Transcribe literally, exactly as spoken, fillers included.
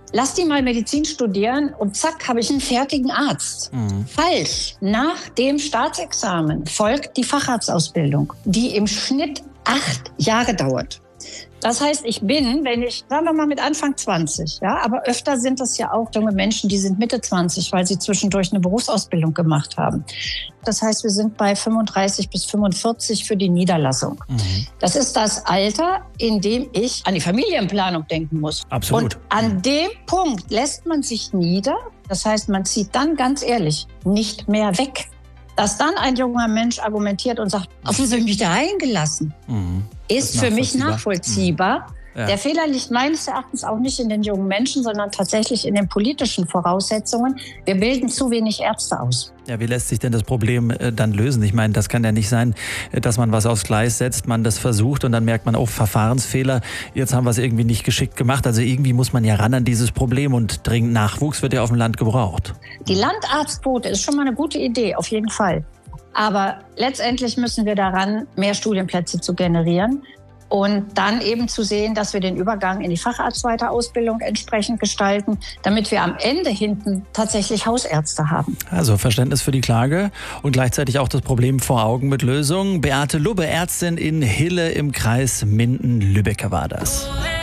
lass die mal Medizin studieren und zack, habe ich einen fertigen Arzt. Mhm. Falsch. Nach dem Staatsexamen folgt die Facharztausbildung, die im Schnitt acht Jahre dauert. Das heißt, ich bin, wenn ich, sagen wir mal mit Anfang zwanzig, ja, aber öfter sind das ja auch junge Menschen, die sind Mitte zwanzig, weil sie zwischendurch eine Berufsausbildung gemacht haben. Das heißt, wir sind bei fünfunddreißig bis fünfundvierzig für die Niederlassung. Mhm. Das ist das Alter, in dem ich an die Familienplanung denken muss. Absolut. Und an dem Punkt lässt man sich nieder. Das heißt, man zieht dann ganz ehrlich nicht mehr weg. Dass dann ein junger Mensch argumentiert und sagt, auf was habe ich mich da eingelassen, mhm. ist, ist für mich nachvollziehbar. Mhm. Ja. Der Fehler liegt meines Erachtens auch nicht in den jungen Menschen, sondern tatsächlich in den politischen Voraussetzungen. Wir bilden zu wenig Ärzte aus. Ja, wie lässt sich denn das Problem äh, dann lösen? Ich meine, das kann ja nicht sein, dass man was aufs Gleis setzt, man das versucht und dann merkt man, oh, Verfahrensfehler, jetzt haben wir es irgendwie nicht geschickt gemacht. Also irgendwie muss man ja ran an dieses Problem und dringend Nachwuchs wird ja auf dem Land gebraucht. Die Landarztquote ist schon mal eine gute Idee, auf jeden Fall. Aber letztendlich müssen wir daran, mehr Studienplätze zu generieren. Und dann eben zu sehen, dass wir den Übergang in die Facharztweiterausbildung entsprechend gestalten, damit wir am Ende hinten tatsächlich Hausärzte haben. Also Verständnis für die Klage und gleichzeitig auch das Problem vor Augen mit Lösungen. Beate Lubbe, Ärztin in Hille im Kreis Minden-Lübbecke war das.